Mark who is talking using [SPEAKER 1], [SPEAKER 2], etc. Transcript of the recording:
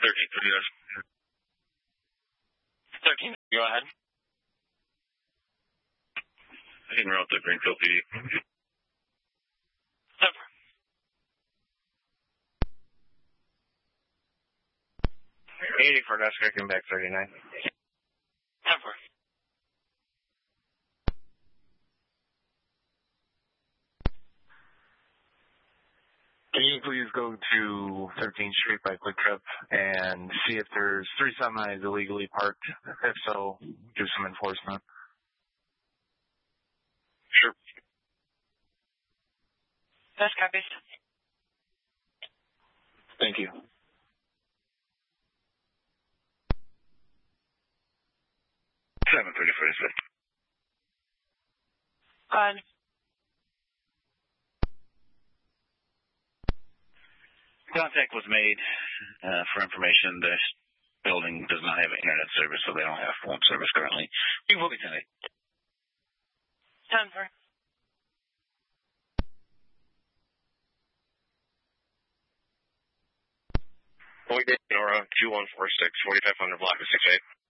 [SPEAKER 1] 13, yes.
[SPEAKER 2] 13, go ahead.
[SPEAKER 1] En route to Greenfield PD.
[SPEAKER 3] 80 for Oscar, Quebec 39.
[SPEAKER 2] 10-4.
[SPEAKER 4] Can you please go to 13th Street by Quick Trip and see if there's 3 semis illegally parked? If so, do some enforcement.
[SPEAKER 1] Sure.
[SPEAKER 2] That's copies.
[SPEAKER 4] Thank you.
[SPEAKER 1] 7:30 for this.
[SPEAKER 2] Go ahead.
[SPEAKER 1] Contact was made for information. This building does not have internet service, so they don't have phone service currently. We will be tonight.
[SPEAKER 2] 10-4.
[SPEAKER 1] Point Aurora 2146, 4500 block of 68.